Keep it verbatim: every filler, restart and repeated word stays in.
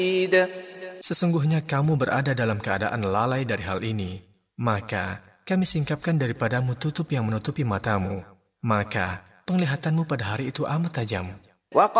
Sesungguhnya kamu berada dalam keadaan lalai dari hal ini, maka kami singkapkan daripadamu tutup yang menutupi matamu, maka penglihatanmu pada hari itu amat tajam.